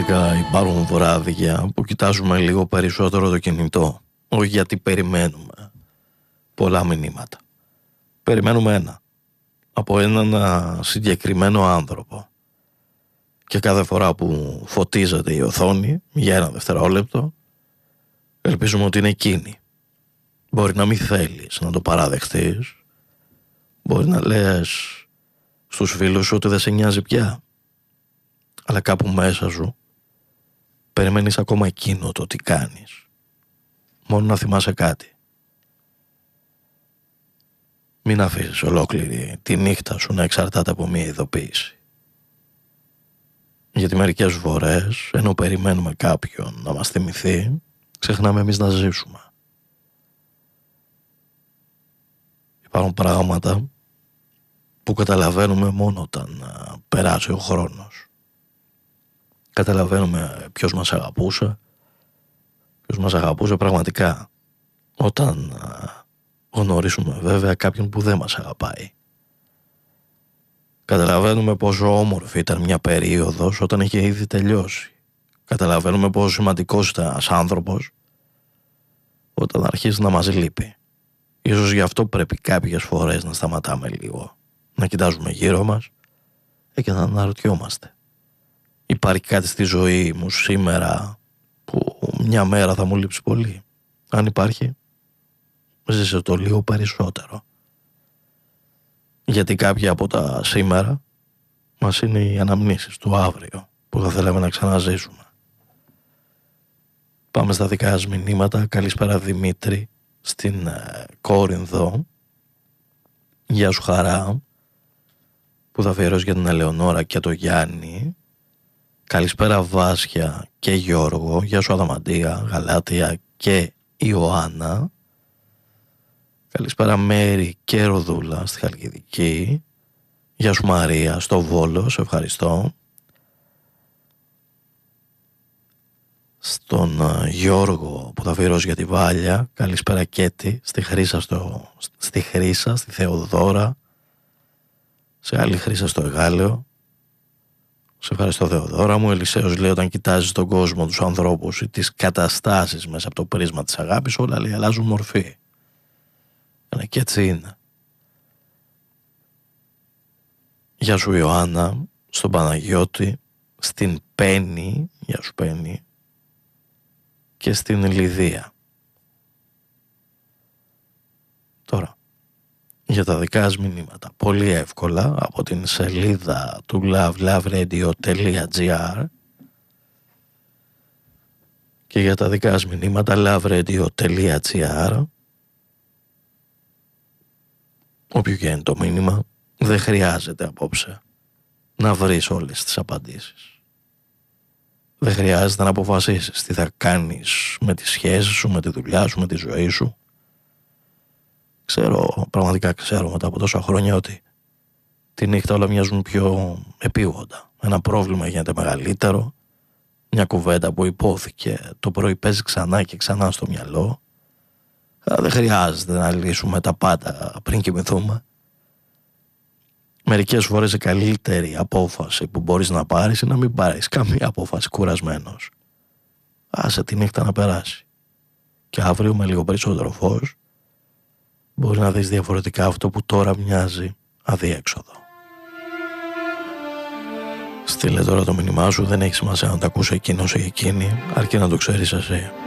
Πραγματικά υπάρχουν βράδια που κοιτάζουμε λίγο περισσότερο το κινητό. Όχι γιατί περιμένουμε πολλά μηνύματα. Περιμένουμε ένα. Από έναν συγκεκριμένο άνθρωπο. Και κάθε φορά που φωτίζεται η οθόνη για ένα δευτερόλεπτο, ελπίζουμε ότι είναι εκείνη. Μπορεί να μην θέλεις να το παραδεχτείς. Μπορεί να λες στους φίλους σου ότι δεν σε νοιάζει πια. Αλλά κάπου μέσα σου περιμένεις ακόμα εκείνο το τι κάνεις. Μόνο να θυμάσαι κάτι. Μην αφήσεις ολόκληρη τη νύχτα σου να εξαρτάται από μία ειδοποίηση. Γιατί μερικές φορές, ενώ περιμένουμε κάποιον να μας θυμηθεί, ξεχνάμε εμείς να ζήσουμε. Υπάρχουν πράγματα που καταλαβαίνουμε μόνο όταν περάσει ο χρόνος. Καταλαβαίνουμε ποιος μας αγαπούσε πραγματικά όταν γνωρίσουμε βέβαια κάποιον που δεν μας αγαπάει. Καταλαβαίνουμε πόσο όμορφη ήταν μια περίοδος όταν είχε ήδη τελειώσει. Καταλαβαίνουμε πόσο σημαντικός ήταν ένας άνθρωπος όταν αρχίζει να μας λείπει. Ίσως γι' αυτό πρέπει κάποιες φορές να σταματάμε λίγο, να κοιτάζουμε γύρω μας και να αναρωτιόμαστε. Υπάρχει κάτι στη ζωή μου σήμερα που μια μέρα θα μου λείψει πολύ? Αν υπάρχει, ζήσε το λίγο περισσότερο. Γιατί κάποια από τα σήμερα μας είναι οι αναμνήσεις του αύριο που θα θέλαμε να ξαναζήσουμε. Πάμε στα δικά σας μηνύματα. Καλησπέρα Δημήτρη στην Κόρινθο. Γεια σου Χαρά, που θα αφιερώσει για την Ελεονόρα και το Γιάννη. Καλησπέρα Βάσια και Γιώργο. Γεια σου Αδαμαντία, Γαλάτια και Ιωάννα. Καλησπέρα Μέρη και Ροδούλα στη Χαλκιδική. Γεια σου Μαρία στο Βόλο, σε ευχαριστώ. Στον Γιώργο που θα αφιερώσει για τη Βάλια. Καλησπέρα Κέτη στη Χρύσα, στη Θεοδόρα. Σε άλλη Χρύσα στο Εγάλεο. Σε ευχαριστώ Θεοδόρα μου. Ελισέος λέει, όταν κοιτάζεις τον κόσμο, τους ανθρώπους ή τις καταστάσεις μέσα από το πρίσμα της αγάπης, όλα λέει αλλάζουν μορφή. Και έτσι είναι. Γεια σου Ιωάννα, στον Παναγιώτη, στην Πέννη, γεια σου Πέννη, και στην Λιδία. Τώρα, για τα δικά σας μηνύματα, πολύ εύκολα από την σελίδα του loveradio.gr και για τα δικά σας μηνύματα loveradio.gr. Όποιο και είναι το μήνυμα, δεν χρειάζεται απόψε να βρεις όλες τις απαντήσεις. Δεν χρειάζεται να αποφασίσεις τι θα κάνεις με τις σχέσεις σου, με τη δουλειά σου, με τη ζωή σου. Πραγματικά ξέρω μετά από τόσα χρόνια ότι τη νύχτα όλα μοιάζουν πιο επίγοντα. Ένα πρόβλημα γίνεται μεγαλύτερο, μια κουβέντα που υπόθηκε το πρωί παίζει ξανά και ξανά στο μυαλό. Δεν χρειάζεται να λύσουμε τα πάντα πριν κοιμηθούμε. Μερικές φορές η καλύτερη απόφαση που μπορείς να πάρεις είναι να μην πάρεις καμία απόφαση κουρασμένος. Άσε τη νύχτα να περάσει. Και αύριο με λίγο περισσότερο φως μπορεί να δεις διαφορετικά αυτό που τώρα μοιάζει αδιέξοδο. Στείλε τώρα το μήνυμά σου, δεν έχει σημασία να το ακούσει εκείνος ή εκείνη, αρκεί να το ξέρεις εσύ.